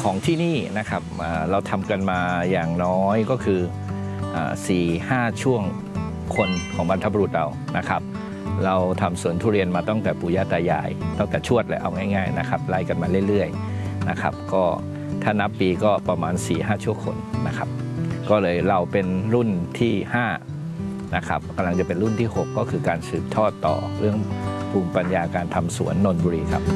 ของที่นี่นะครับเราทำกันมาอย่างน้อยก็คือ 4-5 ช่วงคนของบรรพบุรุษเรานะครับเราทำสวนทุเรียนมาตั้งแต่ปู่ย่าตายายตั้งแต่ชวดเลยเอาง่ายๆนะครับไล่กันมาเรื่อยๆนะครับก็ถ้านับปีก็ประมาณ 4-5 ชั่วคนนะครับก็เลยเราเป็นรุ่นที่5นะครับกำลังจะเป็นรุ่นที่ 6ก็คือการสืบทอดต่อเรื่องภูมิปัญญาการทำสวนนนทบุรีครับ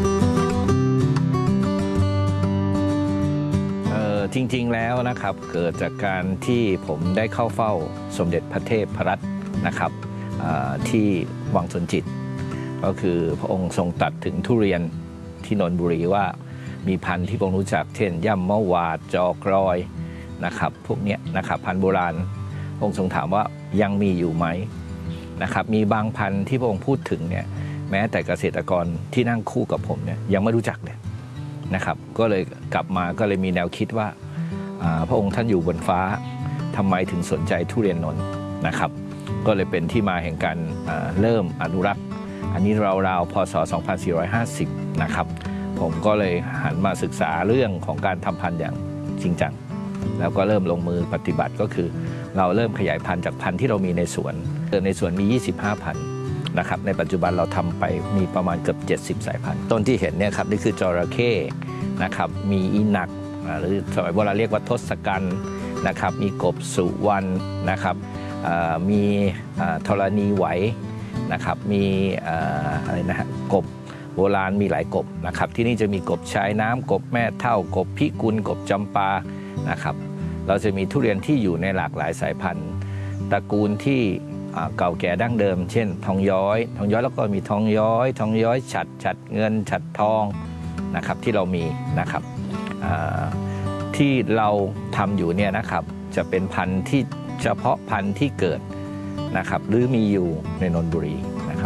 จริงๆแล้วนะครับเกิดจากการที่ผมได้เข้าเฝ้าสมเด็จพระเทพรัตน์นะครับที่วังสวนจิตก็คือพระองค์ทรงตรัสถึงทุเรียนที่นนทบุรีว่ามีพันธุ์ที่พระองค์รู้จักเช่นย่ำมะวาดจอกรอยนะครับพวกนี้นะครับพันธุ์โบราณพระองค์ทรงถามว่ายังมีอยู่ไหมนะครับมีบางพันธุ์ที่พระองค์พูดถึงเนี่ยแม้แต่เกษตรกรที่นั่งคู่กับผมเนี่ยยังไม่รู้จักเลยนะครับก็เลยกลับมาก็เลยมีแนวคิดว่าพระองค์ท่านอยู่บนฟ้าทำไมถึงสนใจทุเรียนนนท์นะครับก็เลยเป็นที่มาแห่งการเริ่มอนุรักษ์อันนี้ราวๆพศ 2450 นะครับผมก็เลยหันมาศึกษาเรื่องของการทำพันธุ์อย่างจริงจังแล้วก็เริ่มลงมือปฏิบัติก็คือเราเริ่มขยายพันธุ์จากพันธุ์ที่เรามีในสวนมี 25 พันธุ์นะครับในปัจจุบันเราทำไปมีประมาณเกือบ 70 สายพันธุ์ต้นที่เห็นเนี่ยครับนี่คือจระเข้นะครับมีอีหนักหรือสมัยโบราณเรียกว่าทศกัณฐ์นะครับมีกบสุวรรณนะครับมีธรณีไหวนะครับมีอะไรนะฮะกบโบราณมีหลายกบนะครับที่นี่จะมีกบชายน้ำกบแม่เท่ากบพิกุลกบจำปานะครับเราจะมีทุเรียนที่อยู่ในหลากหลายสายพันธุ์ตระกูลที่เก่าแก่ดั้งเดิมเช่นทองย้อยแล้วก็มีทองย้อยฉัดเงินฉัดทองนะครับที่เรามีนะครับที่เราทำอยู่เนี่ยนะครับจะเป็นพันธุ์ที่เฉพาะพันธุ์ที่เกิดนะครับหรือมีอยู่ในนนทบุรีนะครับ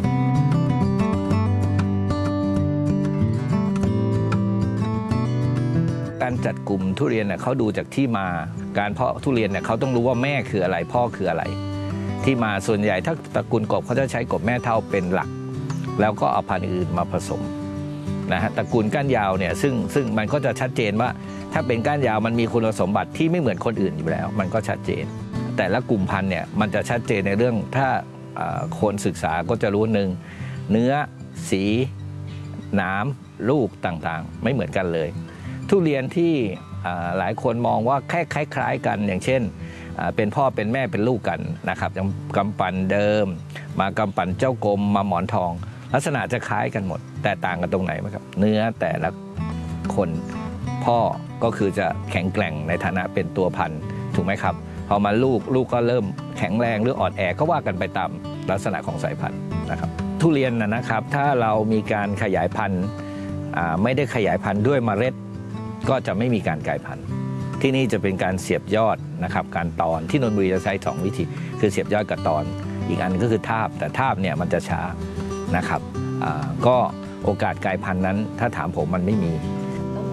การจัดกลุ่มทุเรียนเขาดูจากที่มาการเพาะทุเรียนเนี่ยเขาต้องรู้ว่าแม่คืออะไรพ่อคืออะไรที่มาส่วนใหญ่ถ้าตระกูลกบเขาจะใช้กบแม่เท่าเป็นหลักแล้วก็เอาพันธุ์อื่นมาผสมนะฮะตระกูลก้านยาวเนี่ยซึ่งมันก็จะชัดเจนว่าถ้าเป็นก้านยาวมันมีคุณสมบัติที่ไม่เหมือนคนอื่นอยู่แล้วมันก็ชัดเจนแต่ละกลุ่มพันธุ์เนี่ยมันจะชัดเจนในเรื่องถ้าคนศึกษาก็จะรู้หนึ่งเนื้อสีหนามลูกต่างๆไม่เหมือนกันเลยทุเรียนที่หลายคนมองว่าแค่คล้ายๆกันอย่างเช่นเป็นพ่อเป็นแม่เป็นลูกกันนะครับอย่างกำปั่นเดิมมากำปั่นเจ้ากรมมาหมอนทองลักษณะจะคล้ายกันหมดแต่ต่างกันตรงไหนไหมครับเนื้อแต่ละคนพ่อก็คือจะแข็งแกร่งในฐานะเป็นตัวพันธุ์ถูกไหมครับพอมาลูกก็เริ่มแข็งแรงหรืออ่อนแอก็ว่ากันไปตามลักษณะของสายพันธุ์นะครับทุเรียนนะครับถ้าเรามีการขยายพันธุ์ไม่ได้ขยายพันธุ์ด้วยเมล็ดก็จะไม่มีการกลายพันธุ์ที่นี่จะเป็นการเสียบยอดนะครับการตอนที่นนทบุรีจะใช้2 วิธีคือเสียบยอดกับตอนอีกอันก็คือทาบแต่ทาบเนี่ยมันจะช้านะครับก็โอกาสกลายพันธุ์นั้นถ้าถามผมมันไม่มี